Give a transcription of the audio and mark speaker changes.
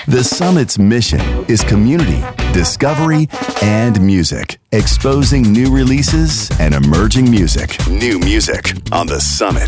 Speaker 1: The Summit's mission is community, discovery, and music, exposing new releases and emerging music. New music on The Summit.